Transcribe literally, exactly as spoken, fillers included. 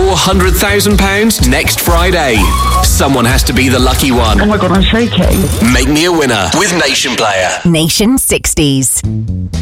four hundred thousand pounds next Friday. Someone has to be the lucky one. Oh my God, I'm shaking. Make me a winner with Nation Player. Nation sixties.